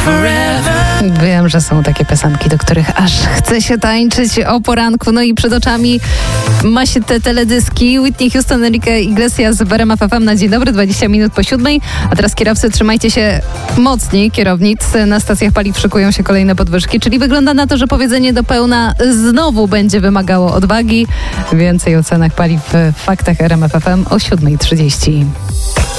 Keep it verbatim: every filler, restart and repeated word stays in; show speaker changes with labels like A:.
A: Wiem, że są takie piosenki, do których aż chce się tańczyć o poranku. No i przed oczami ma się te teledyski. Whitney Houston, Enrique Iglesias w R M F F M na dzień dobry, dwadzieścia minut po siódmej. A teraz kierowcy, trzymajcie się mocniej, kierownic. Na stacjach paliw szykują się kolejne podwyżki, czyli wygląda na to, że powiedzenie do pełna znowu będzie wymagało odwagi. Więcej o cenach paliw w faktach R M F F M o siódma trzydzieści.